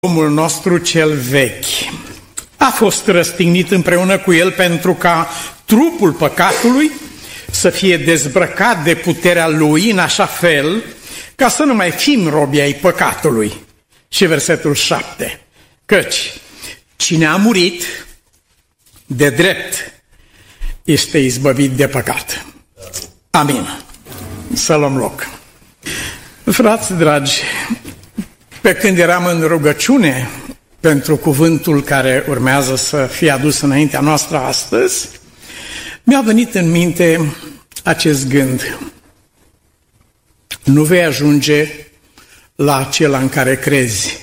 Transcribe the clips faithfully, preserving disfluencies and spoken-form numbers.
Omul nostru cel vechi a fost răstignit împreună cu el pentru ca trupul păcatului să fie dezbrăcat de puterea lui în așa fel ca să nu mai fim robi ai păcatului. Și versetul șapte. Căci cine a murit de drept este izbăvit de păcat. Amin. Să luăm loc. Frați dragi, pe când eram în rugăciune pentru cuvântul care urmează să fie adus înaintea noastră astăzi, mi-a venit în minte acest gând. Nu vei ajunge la acela în care crezi,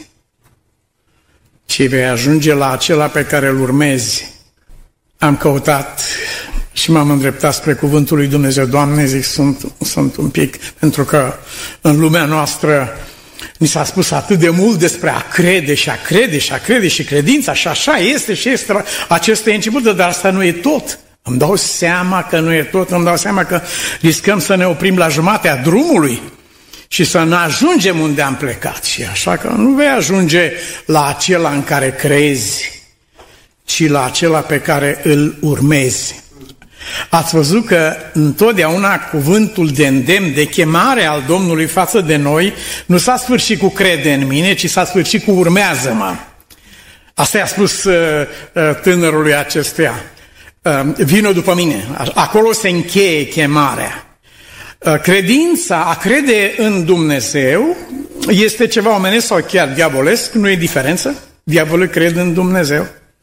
ci vei ajunge la acela pe care îl urmezi. Am căutat și m-am îndreptat spre cuvântul lui Dumnezeu. Doamne, zic, sunt, sunt un pic, pentru că în lumea noastră ni s-a spus atât de mult despre a crede și a crede și a crede și credința și așa este și este. Acesta e începutul, dar asta nu e tot. Îmi dau seama că nu e tot, îmi dau seama că riscăm să ne oprim la jumatea drumului și să ne ajungem unde am plecat. Și așa că nu vei ajunge la acela în care crezi, ci la acela pe care îl urmezi. Ați văzut că întotdeauna cuvântul de îndemn, de chemare al Domnului față de noi, nu s-a sfârșit cu crede în mine, ci s-a sfârșit cu urmează-mă. Asta i-a spus uh, tânărului acestuia. Uh, vino după mine. Acolo se încheie chemarea. Uh, credința, a crede în Dumnezeu, este ceva omenesc sau chiar diavolesc, nu e diferență. Diavolul crede în Dumnezeu.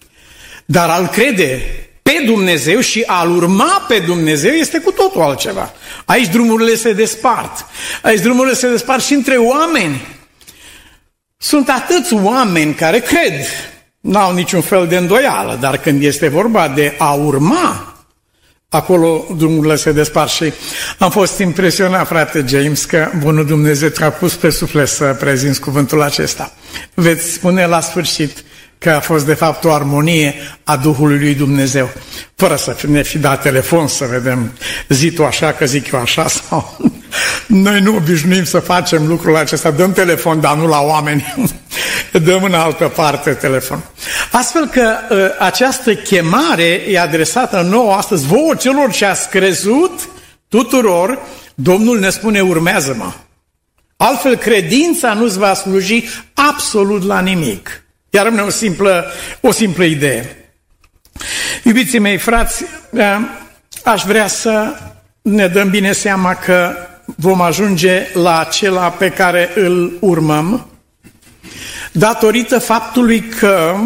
Dar al crede pe Dumnezeu și a-L urma pe Dumnezeu este cu totul altceva. Aici drumurile se despart. Aici drumurile se despart și între oameni. Sunt atâți oameni care cred, n-au niciun fel de îndoială, dar când este vorba de a urma, acolo drumurile se despart. Și am fost impresionat, frate James, că bunul Dumnezeu te-a pus pe suflet să prezinți cuvântul acesta. Veți spune la sfârșit că a fost de fapt o armonie a Duhului lui Dumnezeu, fără să ne fi dat telefon să vedem, zi tu așa, că zic eu așa, sau noi nu obișnuim să facem lucrul acesta, dăm telefon, dar nu la oameni, dăm în altă parte telefon. Astfel că această chemare e adresată nouă astăzi, vouă celor ce ați crezut, tuturor, Domnul ne spune urmează-mă. Altfel credința nu-ți va sluji absolut la nimic. Iar rămâne o simplă, o simplă idee. Iubiții mei, frați, aș vrea să ne dăm bine seama că vom ajunge la acela pe care îl urmăm, datorită faptului că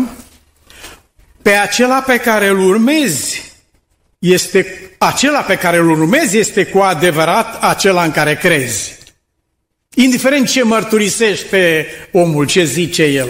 pe acela pe care îl urmezi este, acela pe care îl urmezi este cu adevărat acela în care crezi. Indiferent ce mărturisește omul, ce zice el.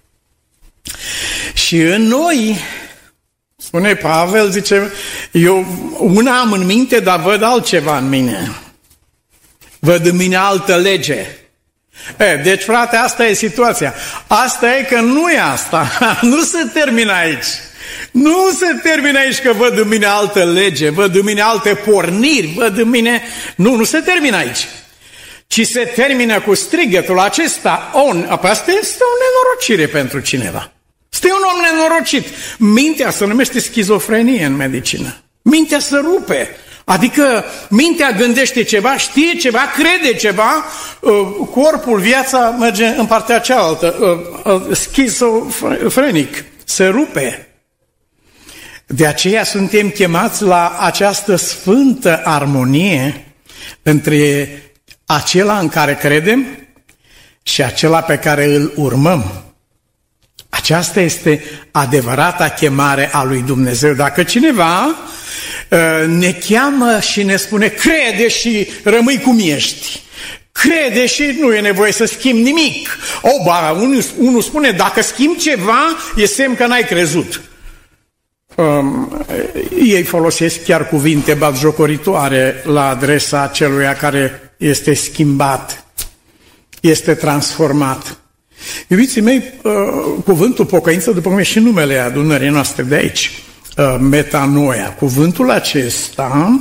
Și în noi, spune Pavel, zice, eu una am în minte, dar văd altceva în mine. Văd în mine altă lege. E, deci, frate, asta e situația. Asta e că nu e asta. Nu se termină aici. Nu se termină aici că văd în mine altă lege, văd în mine alte porniri, văd în mine... Nu, nu se termină aici. Ci se termină cu strigătul acesta. On, asta este o nenorocire pentru cineva. Este un om nenorocit. Mintea se numește schizofrenie în medicină. Mintea se rupe. Adică mintea gândește ceva, știe ceva, crede ceva, corpul, viața merge în partea cealaltă. Schizofrenic. Se rupe. De aceea suntem chemați la această sfântă armonie între acela în care credem și acela pe care îl urmăm. Aceasta este adevărata chemare a lui Dumnezeu. Dacă cineva uh, ne cheamă și ne spune crede și rămâi cum ești, crede și nu e nevoie să schimbi nimic. O, ba, unul, unul spune dacă schimbi ceva e semn că n-ai crezut. Um, ei folosesc chiar cuvinte batjocoritoare la adresa celuia care este schimbat, este transformat. Iubiții mei, cuvântul pocăință, după cum e și numele adunării noastre de aici, metanoia, cuvântul acesta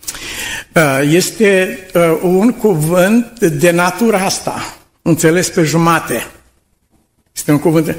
este un cuvânt de natura asta, înțeles pe jumate. Este un cuvânt.